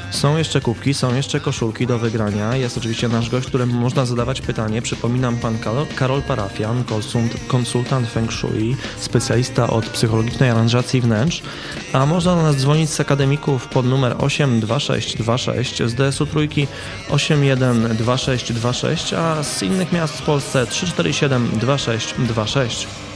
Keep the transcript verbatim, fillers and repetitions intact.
Są jeszcze kubki, są jeszcze koszulki do wygrania. Jest oczywiście nasz gość, któremu można zadawać pytanie. Przypominam, pan Karol, Karol Parafian, konsultant Feng Shui, specjalista od psychologicznej aranżacji wnętrz. A można do nas dzwonić z akademików pod numer osiem dwa sześć dwa sześć, z D S U trójki osiem jeden dwa sześć dwa sześć, a z innych miast w Polsce trzy cztery siedem dwa sześć dwa sześć.